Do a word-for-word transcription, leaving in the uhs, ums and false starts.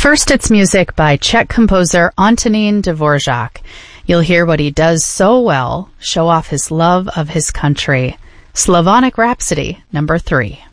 First, it's music by Czech composer Antonín Dvořák. You'll hear what he does so well, show off his love of his country. Slavonic Rhapsody, number three.